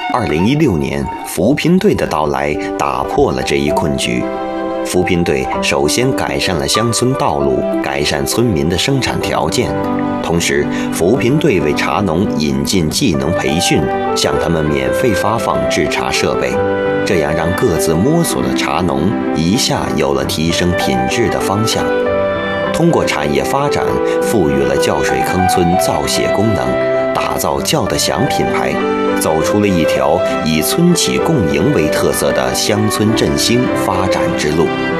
2016年，扶贫队的到来打破了这一困局。扶贫队首先改善了乡村道路，改善村民的生产条件，同时扶贫队为茶农引进技能培训，向他们免费发放制茶设备，这样让各自摸索的茶农一下有了提升品质的方向。通过产业发展，赋予了叫水坑村造血功能，打造叫得响品牌，走出了一条以村企共赢为特色的乡村振兴发展之路。